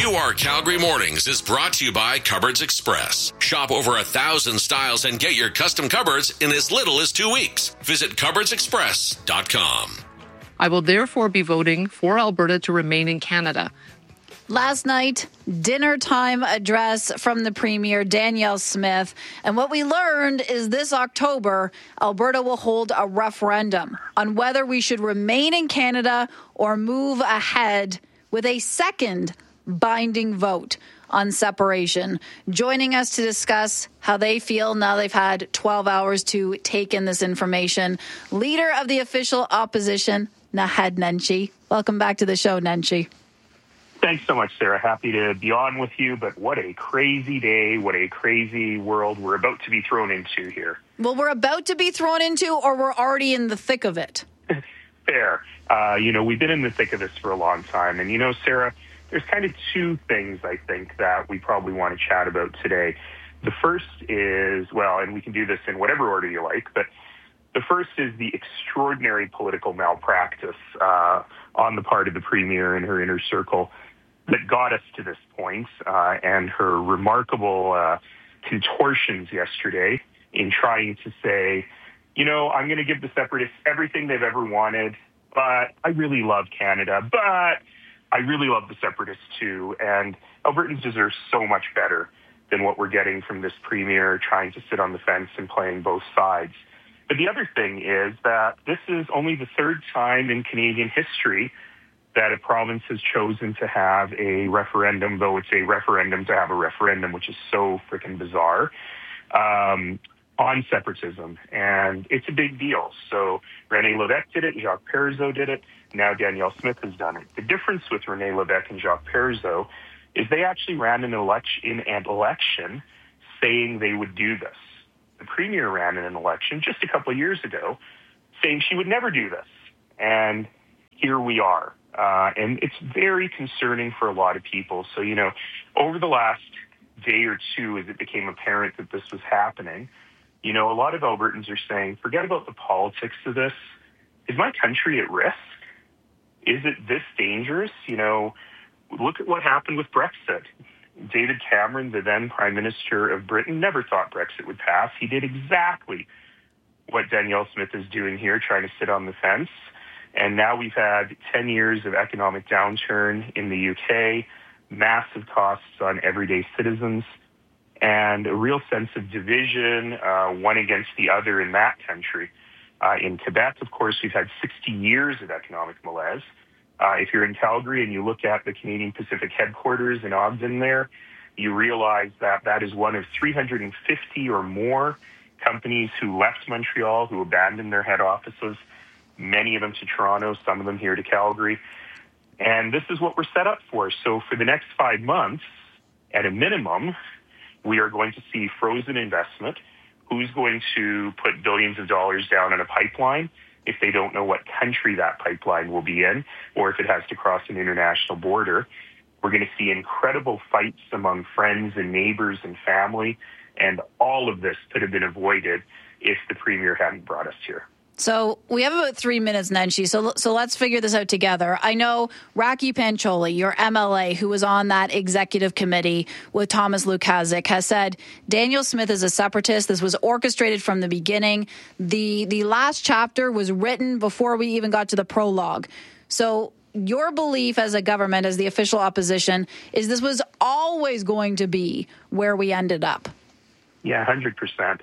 You Are Calgary Mornings is brought to you by Cupboards Express. Shop over 1,000 styles and get your custom cupboards in as little as 2 weeks. Visit cupboardsexpress.com. I will therefore be voting for Alberta to remain in Canada. Last night, dinner time address from the Premier, Danielle Smith. And what we learned is this October, Alberta will hold a referendum on whether we should remain in Canada or move ahead with a second binding vote on separation. Joining us to discuss how they feel now they've had 12 hours to take in this information, leader of the official opposition, Naheed Nenshi. Welcome back to the show, Nenshi. Thanks so much, Sarah. Happy to be on with you, but what a crazy day, what a crazy world we're about to be thrown into here. Well, we're about to be thrown into, or we're already in the thick of it? Fair. We've been in the thick of this for a long time. And, Sarah, there's kind of two things I think that we probably want to chat about today. The first is, and we can do this in whatever order you like, but the first is the extraordinary political malpractice on the part of the Premier and her inner circle that got us to this point, and her remarkable contortions yesterday in trying to say, I'm going to give the separatists everything they've ever wanted, but I really love Canada, but I really love the separatists too, and Albertans deserve so much better than what we're getting from this Premier trying to sit on the fence and playing both sides. But the other thing is that this is only the third time in Canadian history that a province has chosen to have a referendum, though it's a referendum to have a referendum, which is so freaking bizarre, on separatism. And it's a big deal. So René Lévesque did it, Jacques Parizeau did it, now Danielle Smith has done it. The difference with René Lévesque and Jacques Parizeau is they actually ran an election saying they would do this. The Premier ran in an election just a couple of years ago saying she would never do this. And here we are. And it's very concerning for a lot of people. So, over the last day or two, as it became apparent that this was happening, a lot of Albertans are saying, forget about the politics of this. Is my country at risk? Is it this dangerous? Look at what happened with Brexit. David Cameron, the then Prime Minister of Britain, never thought Brexit would pass. He did exactly what Danielle Smith is doing here, trying to sit on the fence. And now we've had 10 years of economic downturn in the UK, massive costs on everyday citizens, and a real sense of division, one against the other in that country. In Quebec, of course, we've had 60 years of economic malaise. If you're in Calgary and you look at the Canadian Pacific headquarters in Ogden there, you realize that that is one of 350 or more companies who left Montreal, who abandoned their head offices, many of them to Toronto, some of them here to Calgary. And this is what we're set up for. So for the next 5 months, at a minimum, we are going to see frozen investment. Who's going to put billions of dollars down on a pipeline if they don't know what country that pipeline will be in, or if it has to cross an international border? We're going to see incredible fights among friends and neighbors and family, and all of this could have been avoided if the Premier hadn't brought us here. So we have about 3 minutes, Nenshi. So let's figure this out together. I know Raki Pancholi, your MLA, who was on that executive committee with Thomas Lukaszuk, has said Danielle Smith is a separatist. This was orchestrated from the beginning. The last chapter was written before we even got to the prologue. So your belief as a government, as the official opposition, is this was always going to be where we ended up? Yeah, 100%.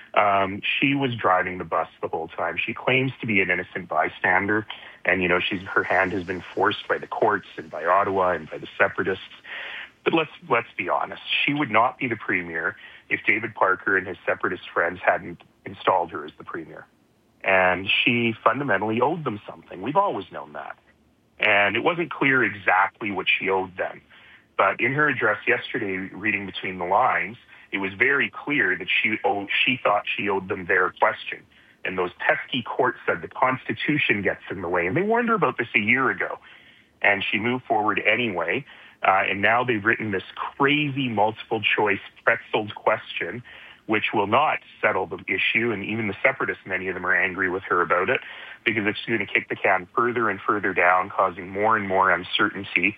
She was driving the bus the whole time. She claims to be an innocent bystander, and her hand has been forced by the courts and by Ottawa and by the separatists. But let's be honest. She would not be the Premier if David Parker and his separatist friends hadn't installed her as the Premier. And she fundamentally owed them something. We've always known that. And it wasn't clear exactly what she owed them. But in her address yesterday, reading between the lines, it was very clear that she thought she owed them their question. And those pesky courts said the Constitution gets in the way. And they warned her about this a year ago. And she moved forward anyway. And now they've written this crazy multiple choice pretzeled question, which will not settle the issue. And even the separatists, many of them are angry with her about it, because it's going to kick the can further and further down, causing more and more uncertainty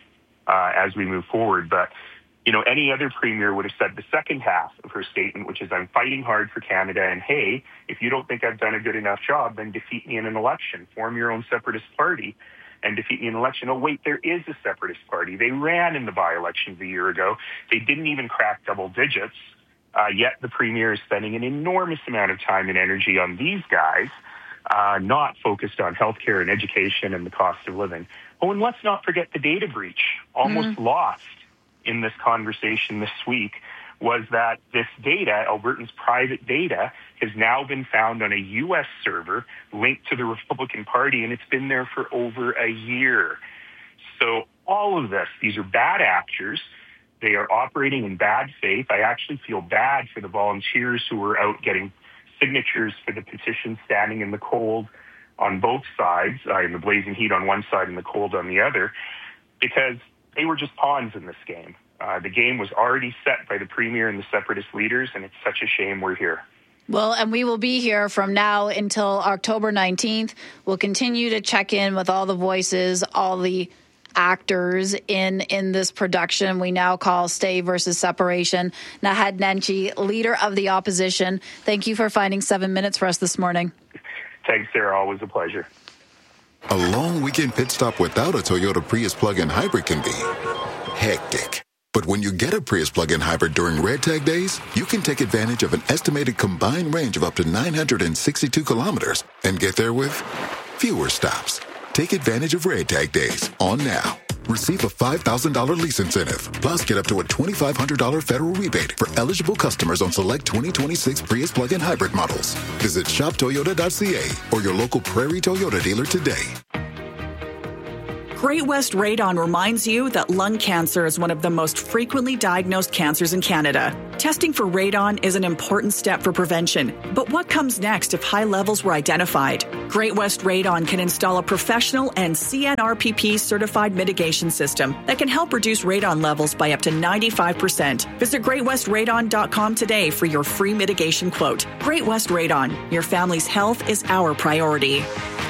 as we move forward. But, any other premier would have said the second half of her statement, which is, I'm fighting hard for Canada, and hey, if you don't think I've done a good enough job, then defeat me in an election. Form your own separatist party and defeat me in an election. Oh, wait, there is a separatist party. They ran in the by-elections a year ago. They didn't even crack double digits, yet the premier is spending an enormous amount of time and energy on these guys, not focused on healthcare and education and the cost of living. Oh, and let's not forget the data breach. Almost lost in this conversation this week was that this data, Albertans' private data, has now been found on a U.S. server linked to the Republican Party, and it's been there for over a year. So all of this, these are bad actors. They are operating in bad faith. I actually feel bad for the volunteers who were out getting signatures for the petition, standing in the cold on both sides, in the blazing heat on one side and the cold on the other, because they were just pawns in this game. The game was already set by the premier and the separatist leaders, and it's such a shame we're here. Well, and we will be here from now until October 19th. We'll continue to check in with all the voices, all the actors in this production we now call Stay versus Separation. Naheed Nenshi, leader of the opposition, thank you for finding 7 minutes for us this morning. Thanks, Sarah. Always a pleasure. A long weekend pit stop without a Toyota Prius plug-in hybrid can be hectic. But when you get a Prius plug-in hybrid during Red Tag days, you can take advantage of an estimated combined range of up to 962 kilometers and get there with fewer stops. Take advantage of Red Tag days on now. Receive a $5,000 lease incentive, plus get up to a $2,500 federal rebate for eligible customers on select 2026 Prius plug-in hybrid models. Visit shoptoyota.ca or your local Prairie Toyota dealer today. Great West Radon reminds you that lung cancer is one of the most frequently diagnosed cancers in Canada. Testing for radon is an important step for prevention. But what comes next if high levels were identified? Great West Radon can install a professional and CNRPP certified mitigation system that can help reduce radon levels by up to 95%. Visit greatwestradon.com today for your free mitigation quote. Great West Radon, your family's health is our priority.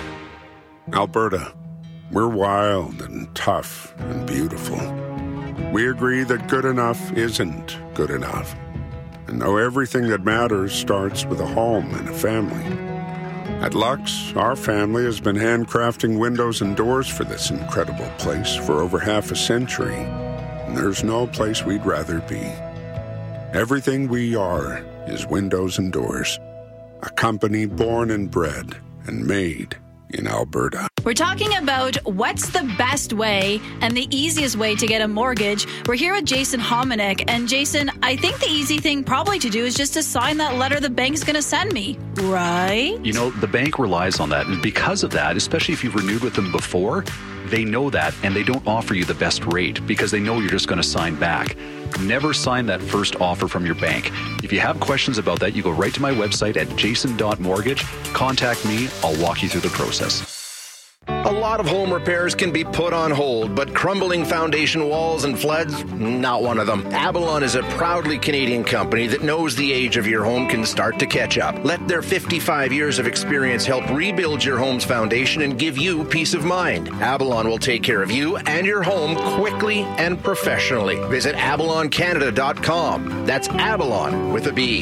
Alberta. We're wild and tough and beautiful. We agree that good enough isn't good enough, and know everything that matters starts with a home and a family. At Lux, our family has been handcrafting windows and doors for this incredible place for over half a century, and there's no place we'd rather be. Everything we are is windows and doors, a company born and bred and made in Alberta. We're talking about what's the best way and the easiest way to get a mortgage. We're here with Jason Hominick. And Jason, I think the easy thing probably to do is just to sign that letter the bank's going to send me, right? The bank relies on that. And because of that, especially if you've renewed with them before, they know that and they don't offer you the best rate because they know you're just going to sign back. Never sign that first offer from your bank. If you have questions about that, you go right to my website at jason.mortgage. Contact me. I'll walk you through the process. A lot of home repairs can be put on hold, but crumbling foundation walls and floods, not one of them. Avalon is a proudly Canadian company that knows the age of your home can start to catch up. Let their 55 years of experience help rebuild your home's foundation and give you peace of mind. Avalon will take care of you and your home quickly and professionally. Visit avaloncanada.com. That's Avalon with a B.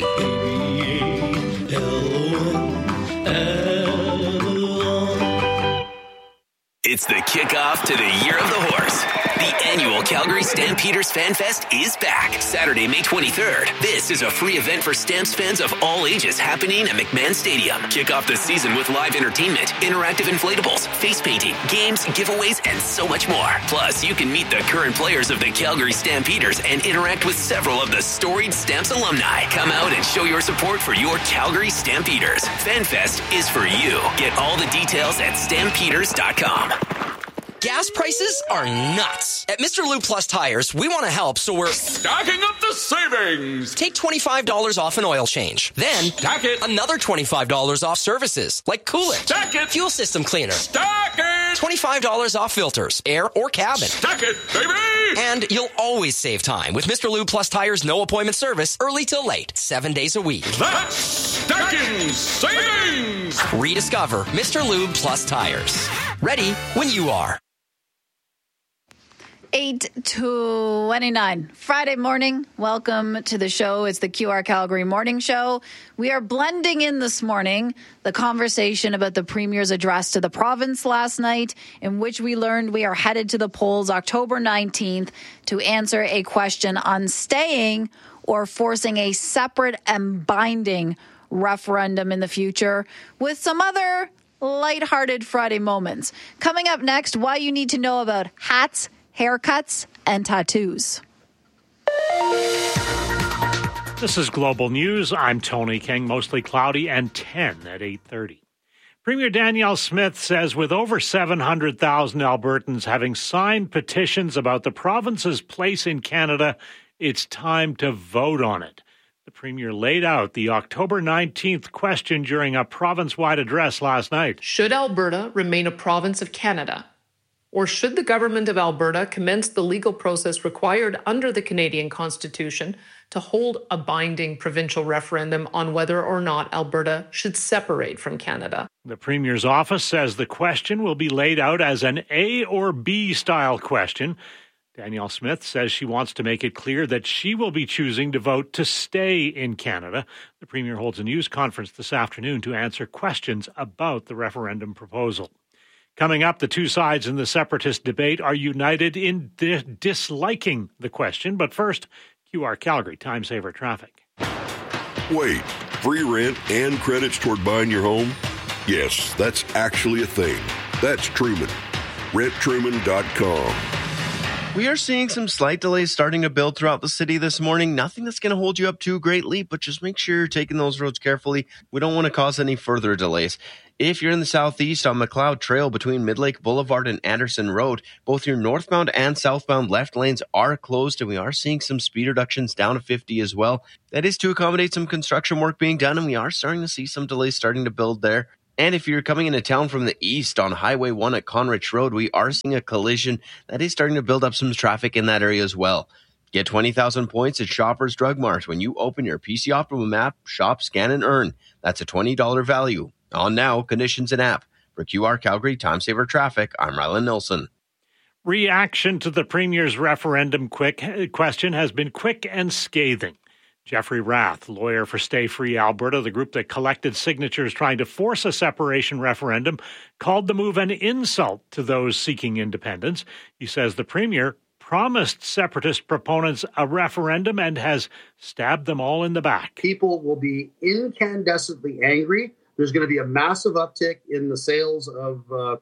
It's the kickoff to the Year of the Horse. The annual Calgary Stampeders Fan Fest is back Saturday, May 23rd. This is a free event for Stamps fans of all ages happening at McMahon Stadium. Kick off the season with live entertainment, interactive inflatables, face painting, games, giveaways, and so much more. Plus, you can meet the current players of the Calgary Stampeders and interact with several of the storied Stamps alumni. Come out and show your support for your Calgary Stampeders. Fan Fest is for you. Get all the details at stampeders.com. Gas prices are nuts. At Mr. Lube Plus Tires, we want to help, so we're stacking up the savings. Take $25 off an oil change. Then, stack it. Another $25 off services, like coolant. Stack it. Fuel system cleaner. Stack it. $25 off filters, air or cabin. Stack it, baby. And you'll always save time with Mr. Lube Plus Tires' no appointment service, early till late, 7 days a week. That's stacking savings. Rediscover Mr. Lube Plus Tires. Ready when you are. 8:29, Friday morning. Welcome to the show. It's the QR Calgary Morning Show. We are blending in this morning the conversation about the Premier's address to the province last night, in which we learned we are headed to the polls October 19th to answer a question on staying or forcing a separate and binding referendum in the future, with some other lighthearted Friday moments. Coming up next, why you need to know about hats, haircuts, and tattoos. This is Global News. I'm Tony King. Mostly cloudy and 10 at 8:30. Premier Danielle Smith says with over 700,000 Albertans having signed petitions about the province's place in Canada, it's time to vote on it. The Premier laid out the October 19th question during a province-wide address last night. Should Alberta remain a province of Canada? Or should the government of Alberta commence the legal process required under the Canadian Constitution to hold a binding provincial referendum on whether or not Alberta should separate from Canada? The Premier's office says the question will be laid out as an A or B style question. Danielle Smith says she wants to make it clear that she will be choosing to vote to stay in Canada. The Premier holds a news conference this afternoon to answer questions about the referendum proposal. Coming up, the two sides in the separatist debate are united in disliking the question. But first, QR Calgary Time Saver Traffic. Wait, free rent and credits toward buying your home? Yes, that's actually a thing. That's Truman. RentTruman.com. We are seeing some slight delays starting to build throughout the city this morning. Nothing that's going to hold you up too greatly, but just make sure you're taking those roads carefully. We don't want to cause any further delays. If you're in the southeast on McLeod Trail between Midlake Boulevard and Anderson Road, both your northbound and southbound left lanes are closed, and we are seeing some speed reductions down to 50 as well. That is to accommodate some construction work being done, and we are starting to see some delays starting to build there. And if you're coming into town from the east on Highway 1 at Conrich Road, we are seeing a collision that is starting to build up some traffic in that area as well. Get 20,000 points at Shoppers Drug Mart when you open your PC Optimum app, shop, scan, and earn. That's a $20 value. On now, conditions and app. For QR Calgary Time Saver Traffic, I'm Rylan Nilsson. Reaction to the Premier's referendum question has been quick and scathing. Jeffrey Rath, lawyer for Stay Free Alberta, the group that collected signatures trying to force a separation referendum, called the move an insult to those seeking independence. He says the Premier promised separatist proponents a referendum and has stabbed them all in the back. People will be incandescently angry. There's going to be a massive uptick in the sales of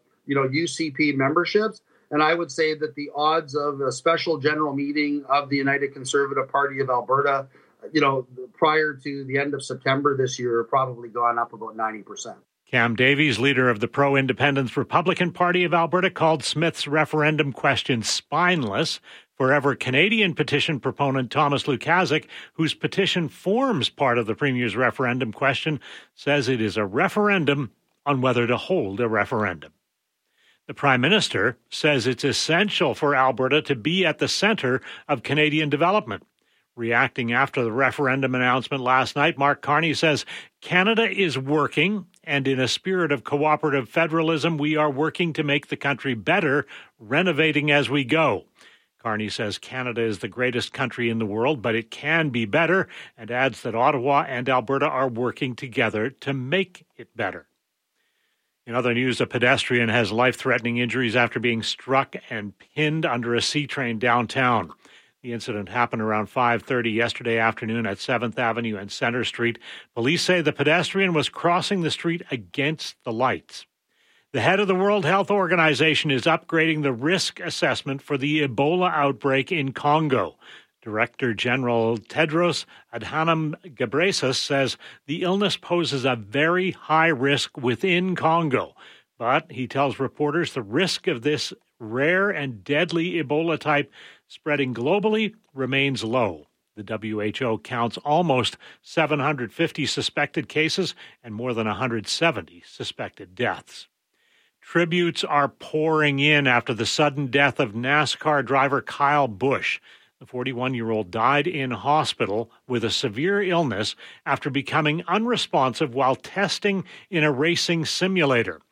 UCP memberships. And I would say that the odds of a special general meeting of the United Conservative Party of Alberta prior to the end of September this year, are probably gone up about 90%. Cam Davies, leader of the pro-independence Republican Party of Alberta, called Smith's referendum question spineless. Forever Canadian petition proponent Thomas Lukaszuk, whose petition forms part of the Premier's referendum question, says it is a referendum on whether to hold a referendum. The Prime Minister says it's essential for Alberta to be at the centre of Canadian development. Reacting after the referendum announcement last night, Mark Carney says Canada is working, and in a spirit of cooperative federalism, we are working to make the country better, renovating as we go. Carney says Canada is the greatest country in the world, but it can be better, and adds that Ottawa and Alberta are working together to make it better. In other news, a pedestrian has life-threatening injuries after being struck and pinned under a C train downtown. The incident happened around 5:30 yesterday afternoon at 7th Avenue and Centre Street. Police say the pedestrian was crossing the street against the lights. The head of the World Health Organization is upgrading the risk assessment for the Ebola outbreak in Congo. Director General Tedros Adhanom Ghebreyesus says the illness poses a very high risk within Congo. But he tells reporters the risk of this rare and deadly Ebola type spreading globally remains low. The WHO counts almost 750 suspected cases and more than 170 suspected deaths. Tributes are pouring in after the sudden death of NASCAR driver Kyle Busch. The 41-year-old died in hospital with a severe illness after becoming unresponsive while testing in a racing simulator.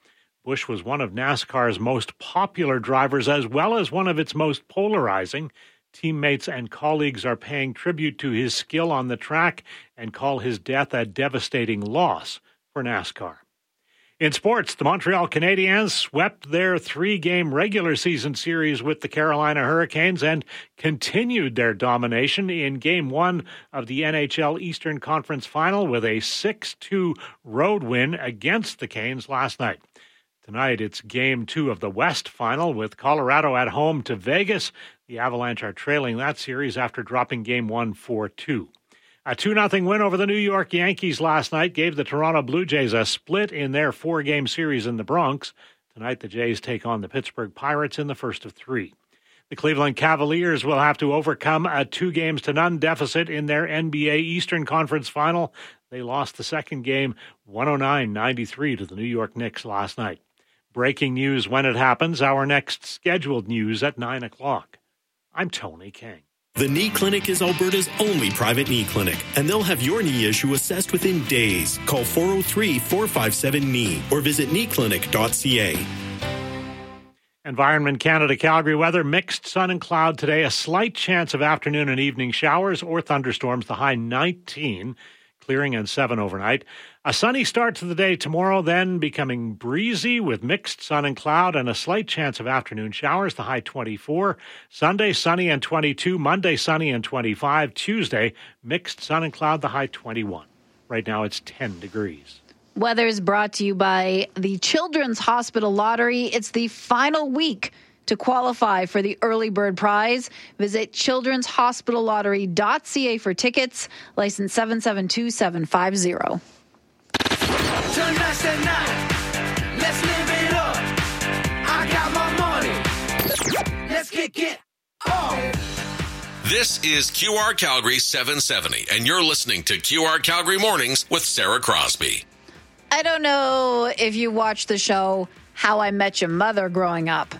Busch was one of NASCAR's most popular drivers as well as one of its most polarizing. Teammates and colleagues are paying tribute to his skill on the track and call his death a devastating loss for NASCAR. In sports, the Montreal Canadiens swept their 3-game regular season series with the Carolina Hurricanes and continued their domination in Game 1 of the NHL Eastern Conference Final with a 6-2 road win against the Canes last night. Tonight, it's Game 2 of the West Final with Colorado at home to Vegas. The Avalanche are trailing that series after dropping Game 1 4-2. A 2-0 win over the New York Yankees last night gave the Toronto Blue Jays a split in their 4-game series in the Bronx. Tonight, the Jays take on the Pittsburgh Pirates in the first of 3. The Cleveland Cavaliers will have to overcome a 2-0 deficit in their NBA Eastern Conference Final. They lost the second game 109-93 to the New York Knicks last night. Breaking news when it happens, our next scheduled news at 9 o'clock. I'm Tony King. The Knee Clinic is Alberta's only private knee clinic, and they'll have your knee issue assessed within days. Call 403-457-KNEE or visit kneeclinic.ca. Environment Canada Calgary weather, mixed sun and cloud today, a slight chance of afternoon and evening showers or thunderstorms, the high 19, clearing and 7 overnight. A sunny start to the day tomorrow, then becoming breezy with mixed sun and cloud and a slight chance of afternoon showers, the high 24. Sunday, sunny and 22. Monday, sunny and 25. Tuesday, mixed sun and cloud, the high 21. Right now, it's 10 degrees. Weather is brought to you by the Children's Hospital Lottery. It's the final week to qualify for the Early Bird Prize. Visit childrenshospitallottery.ca for tickets. License 772750. Tonight's the night. Let's live it up. I got my money. Let's kick it off. This is QR Calgary 770, and you're listening to QR Calgary Mornings with Sarah Crosby. I don't know if you watched the show How I Met Your Mother growing up.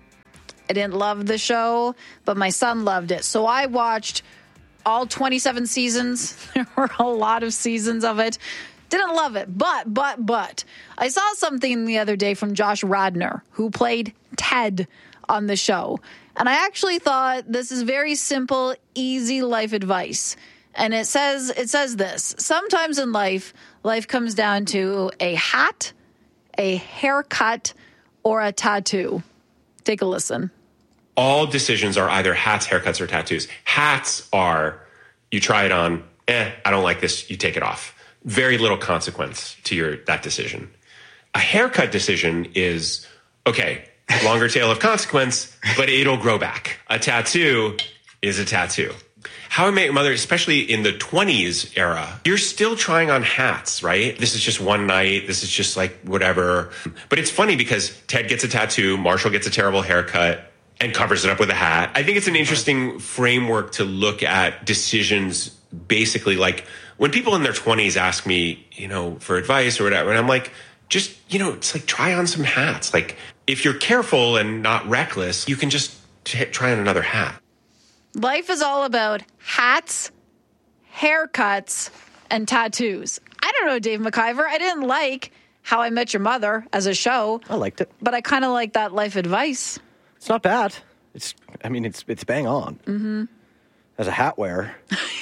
I didn't love the show, but my son loved it. So I watched all 27 seasons. There were a lot of seasons of it. Didn't love it, but I saw something the other day from Josh Radnor, who played Ted on the show. And I actually thought this is very simple, easy life advice. And it says this: sometimes in life comes down to a hat, a haircut, or a tattoo. Take a listen. All decisions are either hats, haircuts, or tattoos. Hats are, you try it on, I don't like this, you take it off. Very little consequence to that decision. A haircut decision is, okay, longer tail of consequence, but it'll grow back. A tattoo is a tattoo. How I Met Your Mother, especially in the 20s era, you're still trying on hats, right? This is just one night. This is just like whatever. But it's funny because Ted gets a tattoo, Marshall gets a terrible haircut, and covers it up with a hat. I think it's an interesting framework to look at decisions, basically like when people in their 20s ask me, for advice or whatever, and I'm like, just, it's like try on some hats. Like if you're careful and not reckless, you can just try on another hat. Life is all about hats, haircuts, and tattoos. I don't know, Dave McIver. I didn't like How I Met Your Mother as a show. I liked it. But I kind of like that life advice. It's not bad. It's bang on. Mm-hmm. As a hat wearer.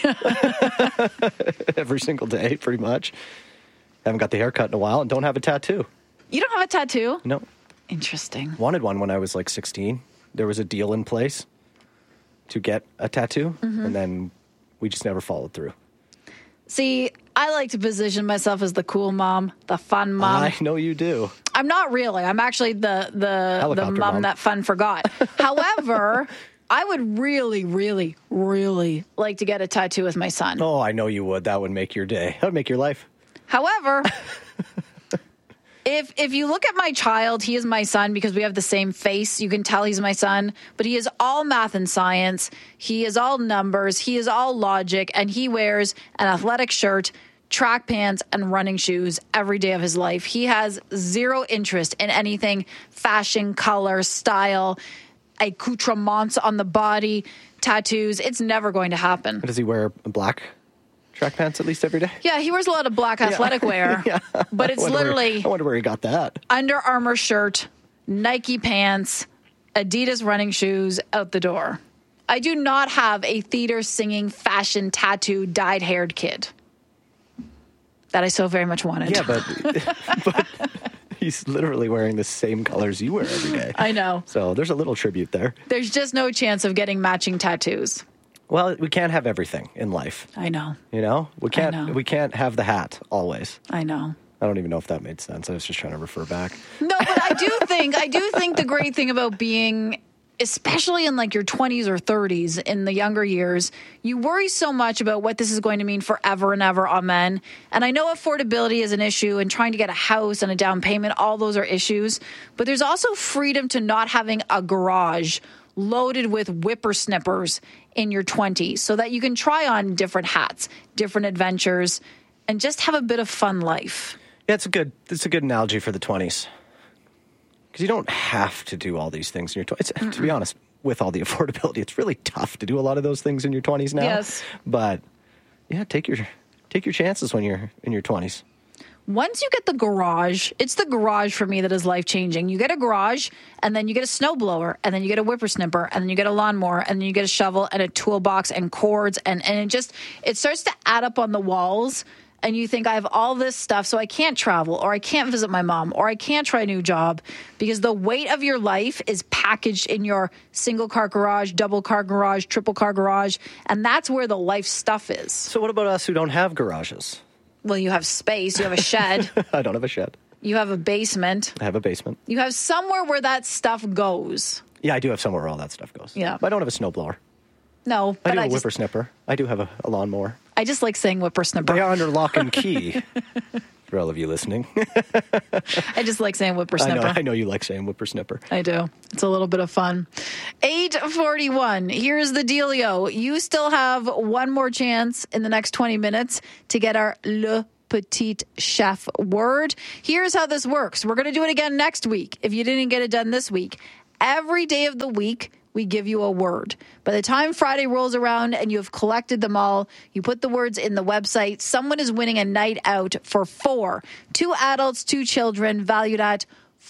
Every single day, pretty much. Haven't got the haircut in a while and don't have a tattoo. You don't have a tattoo? No. Interesting. Wanted one when I was like 16. There was a deal in place to get a tattoo, and then we just never followed through. See, I like to position myself as the cool mom, the fun mom. I know you do. I'm not really. I'm actually the mom that fun forgot. However, I would really, really, really like to get a tattoo with my son. Oh, I know you would. That would make your day. That would make your life. However, if you look at my child, he is my son because we have the same face. You can tell he's my son, but he is all math and science. He is all numbers. He is all logic, and he wears an athletic shirt, track pants, and running shoes every day of his life. He has zero interest in anything fashion, color, style, accoutrements on the body, tattoos. It's never going to happen. Does he wear a black track pants at least every day. Yeah, he wears a lot of black athletic wear, but it's literally I wonder where he got that. Under Armour shirt, Nike pants, Adidas running shoes, out the door. I do not have a theater singing, fashion, tattoo, dyed-haired kid that I so very much wanted. Yeah, but he's literally wearing the same colors you wear every day. I know. So there's a little tribute there. There's just no chance of getting matching tattoos. Well, we can't have everything in life. I know. You know? We can't have the hat always. I know. I don't even know if that made sense. I was just trying to refer back. No, but I do think the great thing about being, especially in like your 20s or 30s, in the younger years, you worry so much about what this is going to mean forever and ever, amen. And I know affordability is an issue, and trying to get a house and a down payment, all those are issues. But there's also freedom to not having a garage loaded with whippersnippers in your 20s, so that you can try on different hats, different adventures, and just have a bit of fun life. Yeah, it's a good analogy for the 20s. Because you don't have to do all these things in your 20s. To be honest, with all the affordability, it's really tough to do a lot of those things in your 20s now. Yes. But yeah, take your chances when you're in your 20s. Once you get the garage, it's the garage for me that is life-changing. You get a garage, and then you get a snowblower, and then you get a whippersnipper, and then you get a lawnmower, and then you get a shovel and a toolbox and cords, and it starts to add up on the walls. And you think, I have all this stuff, so I can't travel, or I can't visit my mom, or I can't try a new job, because the weight of your life is packaged in your single-car garage, double-car garage, triple-car garage, and that's where the life stuff is. So what about us who don't have garages? Well, you have space. You have a shed. I don't have a shed. You have a basement. I have a basement. You have somewhere where that stuff goes. Yeah, I do have somewhere where all that stuff goes. Yeah. But I don't have a snowblower. No, but I do have a whippersnipper. I do have a lawnmower. I just like saying whippersnipper. They are under lock and key. For all of you listening. I just like saying whippersnipper. I know you like saying whippersnipper. I do. It's a little bit of fun. 8:41. Here's the dealio. You still have one more chance in the next 20 minutes to get our Le Petit Chef word. Here's how this works. We're going to do it again next week if you didn't get it done this week. Every day of the week, we give you a word. By the time Friday rolls around and you have collected them all, you put the words in the website. Someone is winning a night out for 4. 2 adults, 2 children, valued at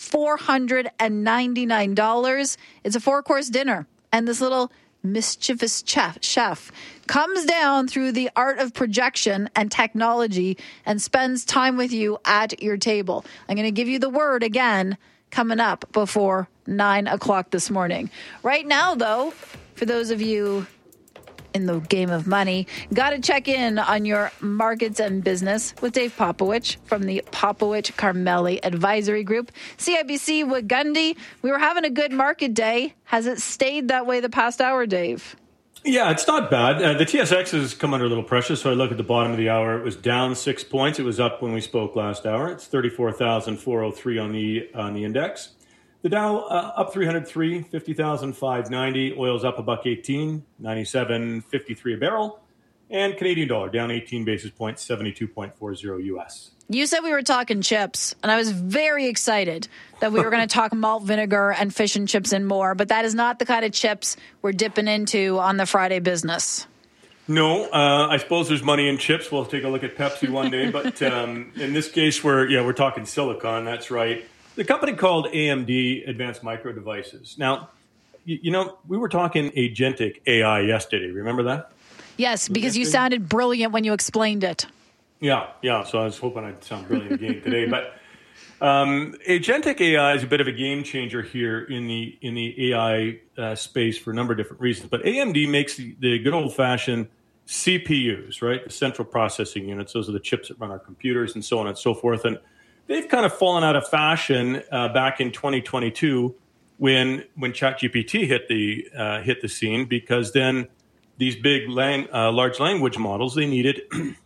$499. It's a 4-course dinner. And this little mischievous chef comes down through the art of projection and technology and spends time with you at your table. I'm going to give you the word again coming up before 9 o'clock this morning. Right now, though, for those of you in the game of money, got to check in on your markets and business with Dave Popowich from the Popowich Carmeli Advisory Group. CIBC Wagundi, we were having a good market day. Has it stayed that way the past hour, Dave? Yeah, it's not bad. The TSX has come under a little pressure, so I look at the bottom of the hour. It was down 6 points. It was up when we spoke last hour. It's 34,403 on the index. The Dow up 303, 50,590. Oil's up $1.18, 97.53 a barrel. And Canadian dollar down 18 basis points, 72.40 US. You said we were talking chips, and I was very excited that we were going to talk malt vinegar and fish and chips and more, but that is not the kind of chips we're dipping into on the Friday business. No, I suppose there's money in chips. We'll take a look at Pepsi one day, but in this case, we're talking silicon. That's right. The company called AMD, Advanced Micro Devices. Now, you know, we were talking agentic AI yesterday. Remember that? Yes, because you sounded brilliant when you explained it. Yeah. So I was hoping I'd sound brilliant again today. But agentic AI is a bit of a game changer here in the AI space for a number of different reasons. But AMD makes the good old-fashioned CPUs, right? The central processing units. Those are the chips that run our computers and so on and so forth. And they've kind of fallen out of fashion back in 2022 when ChatGPT hit the scene, because then these big large language models, they needed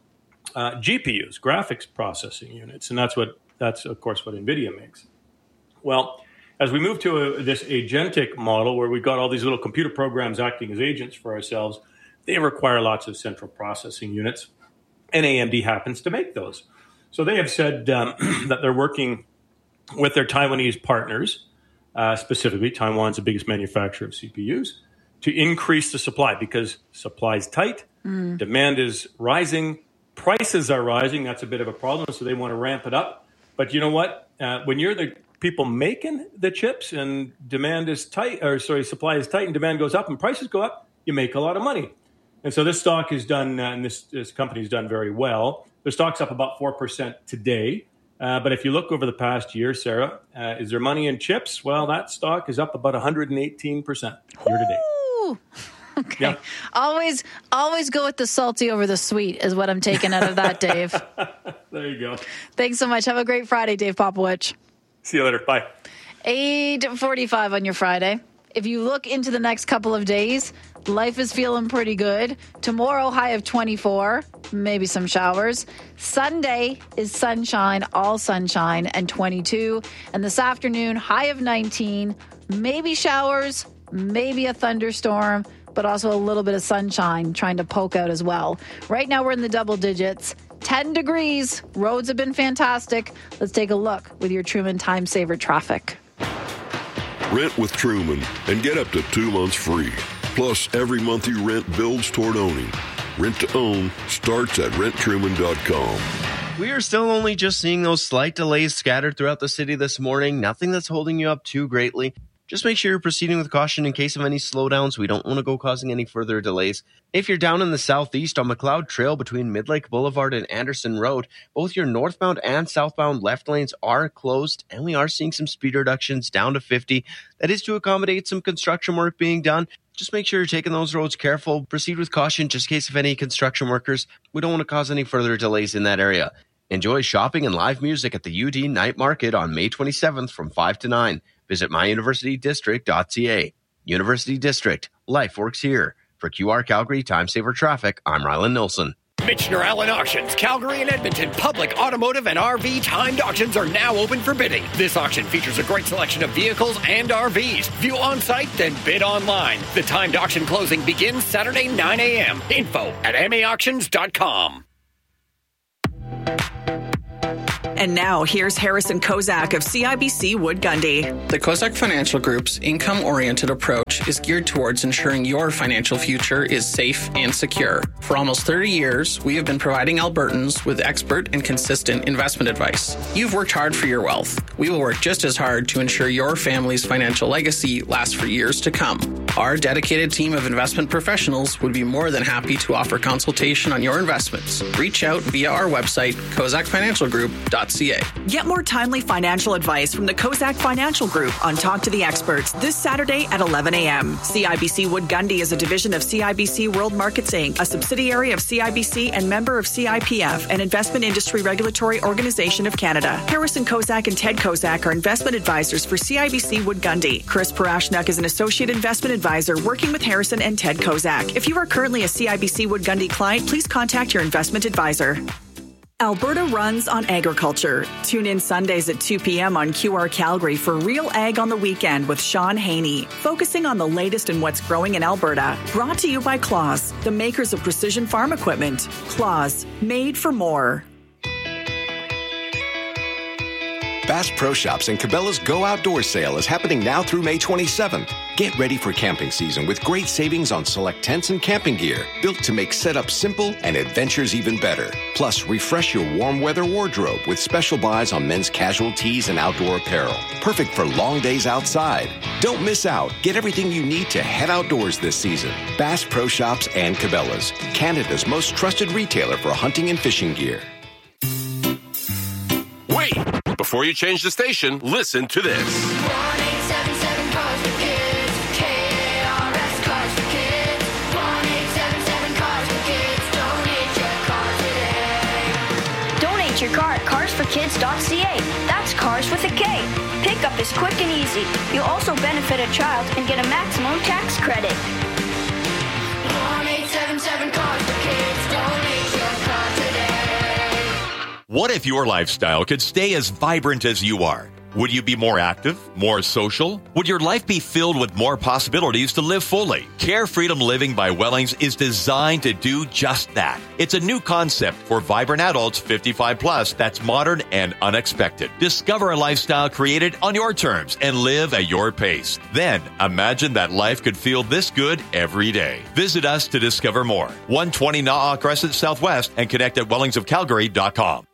GPUs, graphics processing units, and that's of course what NVIDIA makes. Well, as we move to this agentic model where we've got all these little computer programs acting as agents for ourselves, they require lots of central processing units, and AMD happens to make those. So they have said that they're working with their Taiwanese partners, specifically Taiwan's the biggest manufacturer of CPUs, to increase the supply, because supply is tight, demand is rising, prices are rising. That's a bit of a problem, so they want to ramp it up. But you know what? When you're the people making the chips and supply is tight and demand goes up and prices go up, you make a lot of money. And so this stock has done, and this company's done very well. The stock's up about 4% today. But if you look over the past year, Sarah, is there money in chips? Well, that stock is up about 118% year to date. Okay. Yeah. Always go with the salty over the sweet is what I'm taking out of that, Dave. There you go. Thanks so much. Have a great Friday, Dave Popowich. See you later. Bye. 8:45 on your Friday. If you look into the next couple of days, life is feeling pretty good. Tomorrow, high of 24, maybe some showers. Sunday is sunshine, all sunshine, and 22. And this afternoon, high of 19, maybe showers, maybe a thunderstorm, but also a little bit of sunshine trying to poke out as well. Right now, we're in the double digits. 10 degrees. Roads have been fantastic. Let's take a look with your Truman Time Saver traffic. Rent with Truman and get up to 2 months free. Plus, every month you rent builds toward owning. Rent to own starts at renttruman.com. We are still only just seeing those slight delays scattered throughout the city this morning. Nothing that's holding you up too greatly. Just make sure you're proceeding with caution in case of any slowdowns. We don't want to go causing any further delays. If you're down in the southeast on McLeod Trail between Midlake Boulevard and Anderson Road, both your northbound and southbound left lanes are closed, and we are seeing some speed reductions down to 50. That is to accommodate some construction work being done. Just make sure you're taking those roads careful. Proceed with caution just in case of any construction workers. We don't want to cause any further delays in that area. Enjoy shopping and live music at the UD Night Market on May 27th from 5 to 9. Visit myuniversitydistrict.ca. University District. Life works here. For QR Calgary Time Saver Traffic, I'm Rylan Nilsson. Michener Allen Auctions, Calgary and Edmonton public automotive and RV timed auctions are now open for bidding. This auction features a great selection of vehicles and RVs. View on site, then bid online. The timed auction closing begins Saturday 9 a.m. Info at maauctions.com. And now, here's Harrison Kozak of CIBC Wood Gundy. The Kozak Financial Group's income-oriented approach is geared towards ensuring your financial future is safe and secure. For almost 30 years, we have been providing Albertans with expert and consistent investment advice. You've worked hard for your wealth. We will work just as hard to ensure your family's financial legacy lasts for years to come. Our dedicated team of investment professionals would be more than happy to offer consultation on your investments. Reach out via our website, kozakfinancialgroup.ca. Get more timely financial advice from the Kozak Financial Group on Talk to the Experts this Saturday at 11 a.m. CIBC Wood Gundy is a division of CIBC World Markets Inc., a subsidiary of CIBC and member of CIPF, an investment industry regulatory organization of Canada. Harrison Kozak and Ted Kozak are investment advisors for CIBC Wood Gundy. Chris Parashnuk is an associate investment advisor working with Harrison and Ted Kozak. If you are currently a CIBC Wood Gundy client, please contact your investment advisor. Alberta runs on agriculture. Tune in Sundays at 2 p.m. on QR Calgary for Real Ag on the Weekend with Sean Haney, focusing on the latest in what's growing in Alberta. Brought to you by Claas, the makers of precision farm equipment. Claas, made for more. Bass Pro Shops and Cabela's Go Outdoors sale is happening now through May 27th. Get ready for camping season with great savings on select tents and camping gear, built to make setup simple and adventures even better. Plus, refresh your warm weather wardrobe with special buys on men's casual tees and outdoor apparel. Perfect for long days outside. Don't miss out. Get everything you need to head outdoors this season. Bass Pro Shops and Cabela's, Canada's most trusted retailer for hunting and fishing gear. Wait! Before you change the station, listen to this. 1-877 Cars for Kids. KRS Cars for Kids. 1-877 Cars for Kids. Donate your car today. Donate your car at carsforkids.ca. That's cars with a K. Pickup is quick and easy. You'll also benefit a child and get a maximum tax credit. 1-877 Cars for Kids. Donate your car today. What if your lifestyle could stay as vibrant as you are? Would you be more active, more social? Would your life be filled with more possibilities to live fully? Care Freedom Living by Wellings is designed to do just that. It's a new concept for vibrant adults 55 plus that's modern and unexpected. Discover a lifestyle created on your terms and live at your pace. Then imagine that life could feel this good every day. Visit us to discover more. 120 Na'a Crescent Southwest and connect at wellingsofcalgary.com.